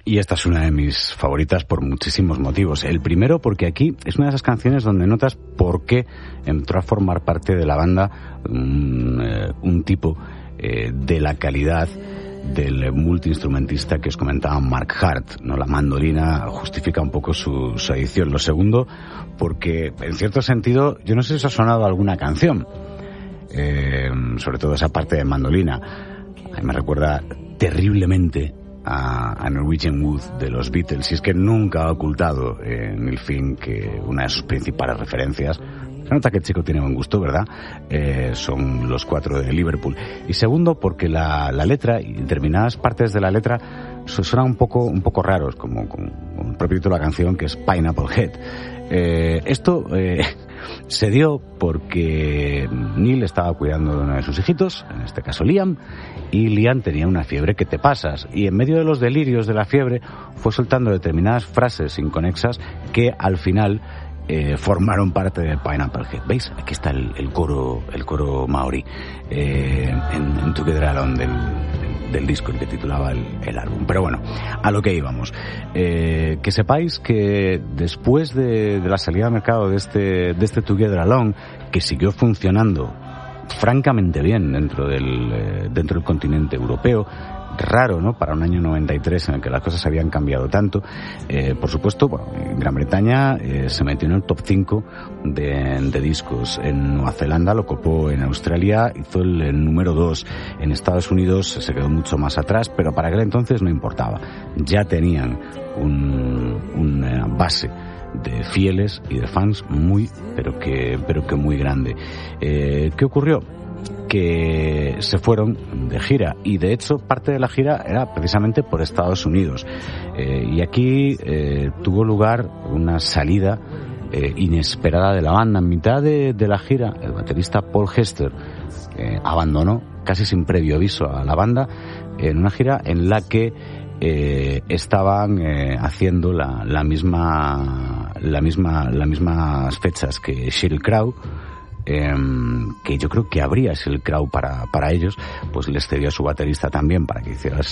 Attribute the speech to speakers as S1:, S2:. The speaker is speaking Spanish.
S1: Y esta es una de mis favoritas por muchísimos motivos. El primero, porque aquí es una de esas canciones donde notas por qué entró a formar parte de la banda un tipo de la calidad del multiinstrumentista que os comentaba Mark Hart, ¿no? La mandolina justifica un poco su edición. Lo segundo, porque en cierto sentido, yo no sé si os ha sonado alguna canción, sobre todo esa parte de mandolina. A mí me recuerda terriblemente a Norwegian Wood de los Beatles, y es que nunca ha ocultado Neil Finn que una de sus principales referencias, se nota que el chico tiene buen gusto, ¿verdad? Son los 4 de Liverpool. Y segundo, porque la letra y determinadas partes de la letra suenan un poco raros, como el propio título de la canción, que es Pineapple Head. Esto se dio porque Neil estaba cuidando de uno de sus hijitos, en este caso Liam, y Liam tenía una fiebre que te pasas, y en medio de los delirios de la fiebre fue soltando determinadas frases inconexas que al final formaron parte de Pineapple Head. ¿Veis? Aquí está el coro maorí en Together Alone del disco, el que titulaba el álbum. Pero bueno, a lo que íbamos. Que sepáis que después de la salida al mercado de este Together Alone, que siguió funcionando francamente bien dentro del continente europeo, raro, ¿no?, para un año 93 en el que las cosas habían cambiado tanto. Por supuesto, en Gran Bretaña se metió en el top 5 de discos. En Nueva Zelanda lo copó, en Australia hizo el número 2, en Estados Unidos se quedó mucho más atrás, pero para aquel entonces no importaba. Ya tenían una base de fieles y de fans muy, pero que muy grande. ¿Qué ocurrió? Que se fueron de gira, y de hecho parte de la gira era precisamente por Estados Unidos, y aquí tuvo lugar una salida inesperada de la banda. En mitad de la gira, el baterista Paul Hester abandonó casi sin previo aviso a la banda en una gira en la que estaban haciendo las mismas fechas que Sheryl Crow, que yo creo que habría Sheryl Crow para ellos, pues les cedió a su baterista también para que hiciera